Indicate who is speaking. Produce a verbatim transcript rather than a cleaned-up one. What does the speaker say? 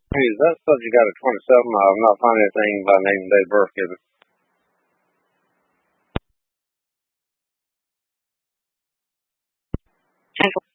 Speaker 1: Hey, is that subject got a twenty-seven? I've not found anything about name and date of birth given.
Speaker 2: Cancel.